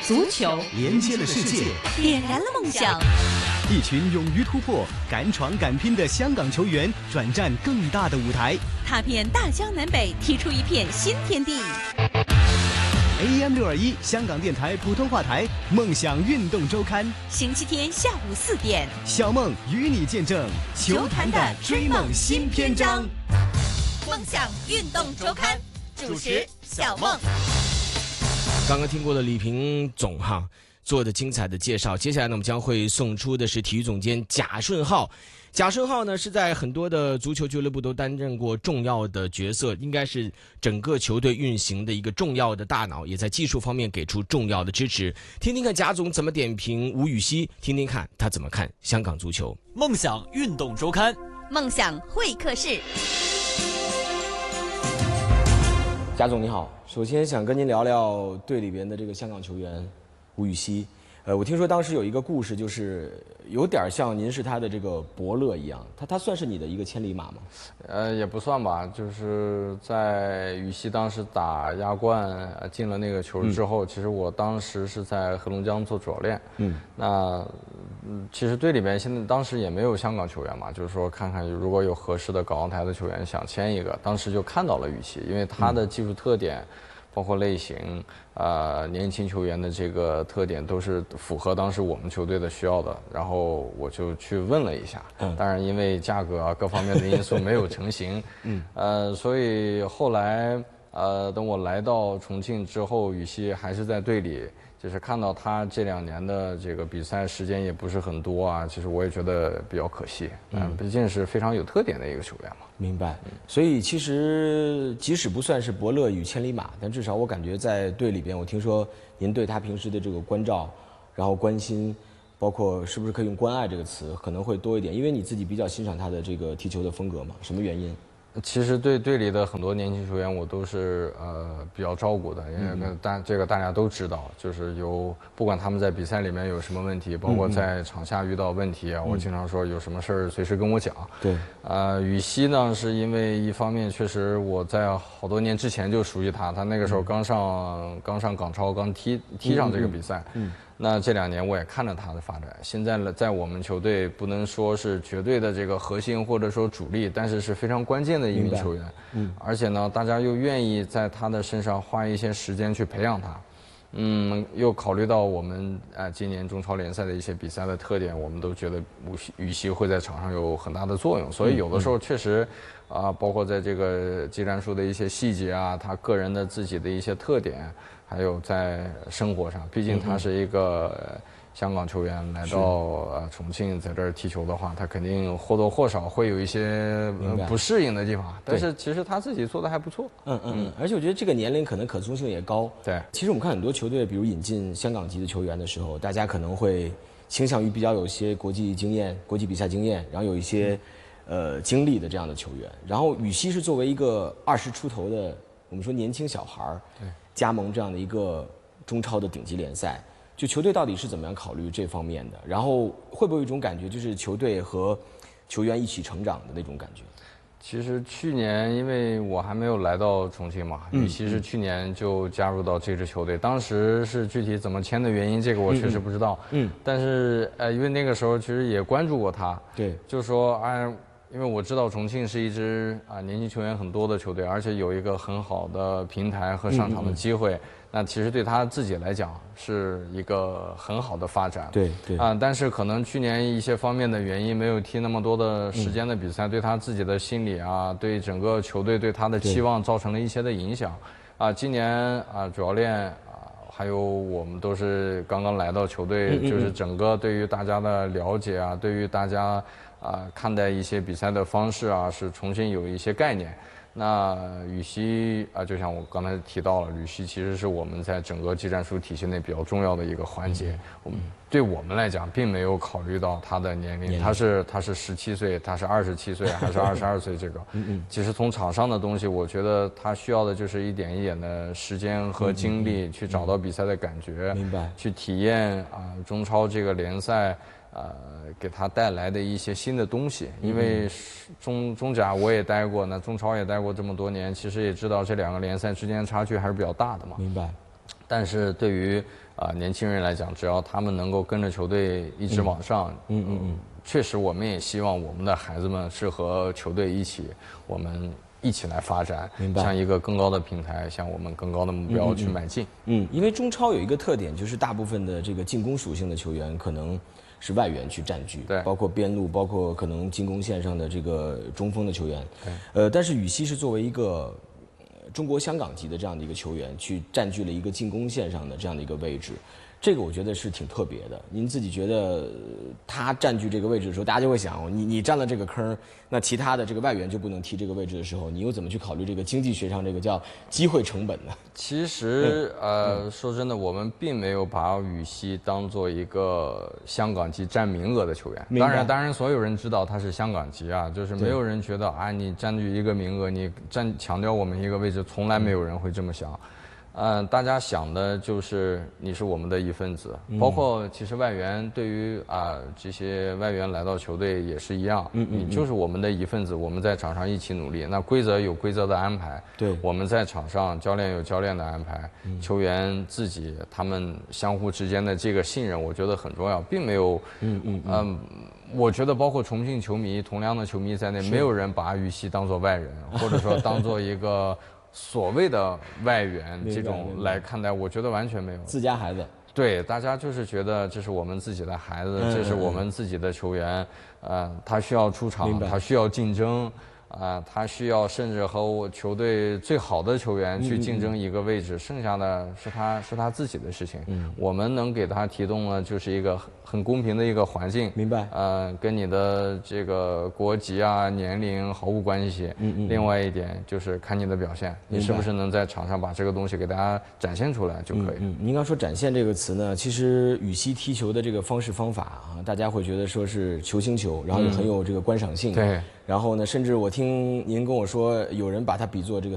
足球连接了世界， 点燃了梦想。 一群勇于突破、敢闯敢拼的香港球员转战更大的舞台， 踏遍大江南北，踢出一片新天地。 AM621 香港电台普通话台《梦想运动周刊》， 星期天下午4点， 小梦与你见证球坛的追梦新篇章。 梦想运动周刊主持小梦。 刚刚听过的李平总做的精彩的介绍，接下来呢，我们将会送出的是体育总监贾顺浩。贾顺浩呢是在很多的足球俱乐部都担任过重要的角色，应该是整个球队运行的一个重要的大脑，也在技术方面给出重要的支持。听听看贾总怎么点评吴禹锡，听听看他怎么看香港足球。 梦想运动周刊， 梦想会客室。 贾总你好，首先想跟您聊聊队里边的这个香港球员吴禹锡。我听说当时有一个故事，就是有点像您是他的这个伯乐一样，他算是你的一个千里马吗？ 也不算吧，就是在禹锡当时打亚冠进了那个球之后，其实我当时是在黑龙江做主教练。其实队里面现在当时也没有香港球员嘛，就是说看看如果有合适的港澳台的球员想签一个，当时就看到了禹锡，因为他的技术特点。包括类型，年轻球员的这个特点都是符合当时我们球队的需要的，然后我就去问了一下，当然因为价格啊各方面的因素没有成型，所以后来等我来到重庆之后，禹锡还是在队里，就是看到他这2年的这个比赛时间也不是很多啊，其实我也觉得比较可惜，毕竟是非常有特点的一个球员嘛。 明白，所以其实即使不算是伯乐与千里马，但至少我感觉在队里边，我听说您对他平时的这个关照，然后关心，包括是不是可以用关爱这个词，可能会多一点，因为你自己比较欣赏他的这个踢球的风格嘛，什么原因？ 其实对队里的很多年轻球员，我都是比较照顾的，因为这个大家都知道，就是不管他们在比赛里面有什么问题，包括在场下遇到问题啊，我经常说有什么事儿随时跟我讲。对，禹锡呢是因为一方面确实我在好多年之前就熟悉他那个时候刚上港超，刚踢上这个比赛。那这2年我也看着他的发展，现在在我们球队不能说是绝对的这个核心或者说主力，但是非常关键的一名球员。而且呢，大家又愿意在他的身上花一些时间去培养他。又考虑到我们今年中超联赛的一些比赛的特点，我们都觉得禹锡会在场上有很大的作用，所以有的时候确实包括在这个技战术的一些细节啊，他个人的自己的一些特点。还有在生活上，毕竟他是一个香港球员来到重庆，在这儿踢球的话，他肯定或多或少会有一些不适应的地方。但是其实他自己做的还不错。 而且我觉得这个年龄可能可塑性也高。对，其实我们看很多球队，比如引进香港籍的球员的时候，大家可能会倾向于比较有些国际经验、国际比赛经验，然后有一些经历的这样的球员。然后禹锡是作为一个20出头的，我们说年轻小孩儿。对。加盟这样的一个中超的顶级联赛，就球队到底是怎么样考虑这方面的？然后会不会有一种感觉，就是球队和球员一起成长的那种感觉？ 其实去年因为我还没有来到重庆嘛，禹锡是去年就加入到这支球队，当时是具体怎么签的原因，这个我确实不知道。但是因为那个时候其实也关注过他，对，就说因为我知道重庆是一支年轻球员很多的球队，而且有一个很好的平台和上场的机会，那其实对他自己来讲是一个很好的发展。对，但是可能去年一些方面的原因，没有踢那么多的时间的比赛，对他自己的心理对整个球队对他的期望造成了一些的影响。今年主教练还有我们都是刚刚来到球队，就是整个对于大家的了解对于大家看待一些比赛的方式是重新有一些概念。那禹锡就像我刚才提到了，禹锡其实是我们在整个技战术体系内比较重要的一个环节。对我们来讲，并没有考虑到他的年龄，他是17岁，他是27岁还是22岁这个。其实从场上的东西，我觉得他需要的就是一点一点的时间和精力，去找到比赛的感觉，明白，去体验中超这个联赛。给他带来的一些新的东西，因为中甲我也待过，那中超也待过这么多年，其实也知道这2个联赛之间的差距还是比较大的嘛。明白。 但是对于年轻人来讲，只要他们能够跟着球队一直往上，确实我们也希望我们的孩子们是和球队一起，我们一起来发展，向一个更高的平台，向我们更高的目标去迈进。 因为中超有一个特点，就是大部分的这个进攻属性的球员可能是外援去占据， 对， 包括边路，包括可能进攻线上的这个中锋的球员。但是羽西是作为一个中国香港籍的这样的一个球员，去占据了一个进攻线上的这样的一个位置。这个我觉得是挺特别的。您自己觉得他占据这个位置的时候，大家就会想，你占了这个坑，那其他的这个外援就不能踢这个位置的时候，你又怎么去考虑这个经济学上这个叫机会成本呢？ 其实说真的，我们并没有把羽西当做一个香港籍占名额的球员。当然，所有人知道他是香港籍啊，就是没有人觉得你占据一个名额，你强调我们一个位置，从来没有人会这么想。大家想的就是你是我们的一份子，包括其实外援对于这些外援来到球队也是一样，你就是我们的一份子，我们在场上一起努力。那规则有规则的安排，对，我们在场上教练有教练的安排，球员自己他们相互之间的这个信任，我觉得很重要，并没有我觉得包括重庆球迷、同乡的球迷在内，没有人把羽西当作外人，或者说当作一个所谓的外援这种来看待，我觉得完全没有。 自家孩子， 对，大家就是觉得这是我们自己的孩子，这是我们自己的球员，他需要出场，他需要竞争，他需要甚至和我球队最好的球员去竞争一个位置，剩下的是他自己的事情。我们能给他提供的就是一个很公平的一个环境， 明白？ 跟你的这个国籍年龄毫无关系。另外一点就是看你的表现，你是不是能在场上把这个东西给大家展现出来就可以。 您刚说展现这个词呢，其实羽西踢球的这个方式方法大家会觉得说是球星球，然后也很有这个观赏性。 对。 然后呢，甚至我听您跟我说，有人把它比作这个